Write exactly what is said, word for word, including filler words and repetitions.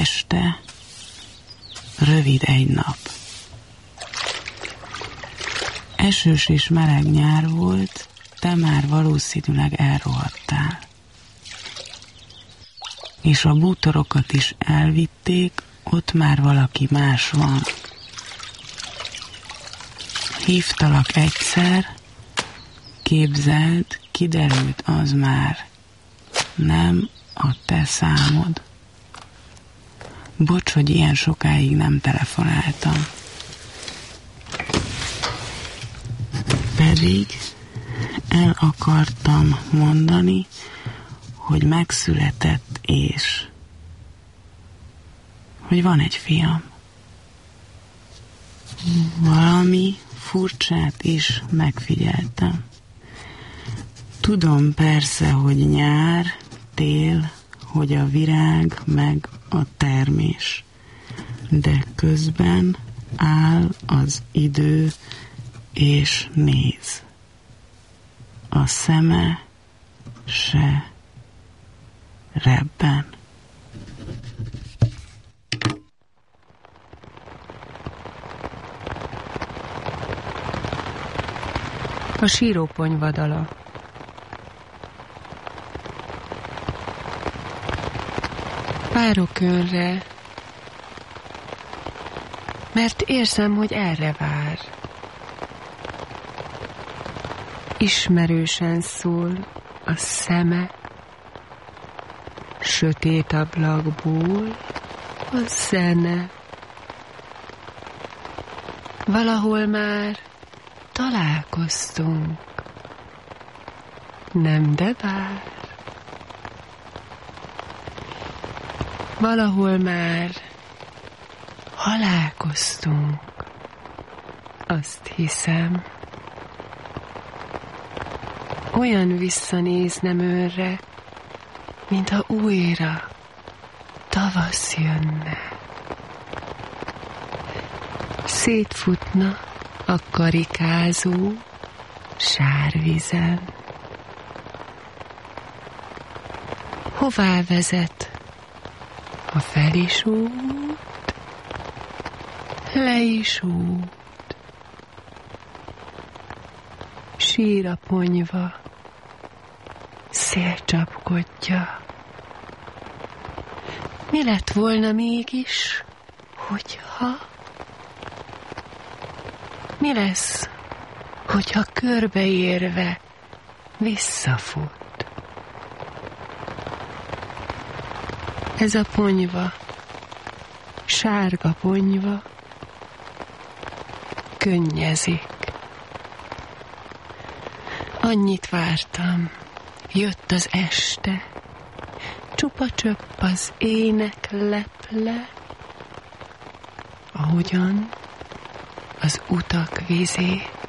este, rövid egy nap. Esős és meleg nyár volt, te már valószínűleg elrohadtál. És a bútorokat is elvitték, ott már valaki más van. Hívtalak egyszer, képzeld, kiderült az már nem a te számod. Bocs, hogy ilyen sokáig nem telefonáltam. Pedig el akartam mondani, hogy megszületett és hogy van egy fiam. Valami furcsát is megfigyeltem. Tudom persze, hogy nyár, tél, hogy a virág meg a termés, de közben áll az idő és néz. A szeme se rebben. A síróponyva dala. Várok önre, mert érzem, hogy erre vár. Ismerősen szól a szeme, sötét ablakból a zene. Valahol már találkoztunk, nem de bár. Valahol már halálkoztunk, azt hiszem. Olyan visszanéznem önre, mintha újra tavasz jönne. Szétfutna a karikázó sárvizen. Hová vezet a fel is út, le is út? Sír a ponyva, szél csapkodja. Mi lett volna mégis, hogyha? Mi lesz, hogyha körbeérve visszafut? Ez a ponyva, sárga ponyva, könnyezik. Annyit vártam, jött az este, csupa csöpp az ének leple, ahogyan az utak vizét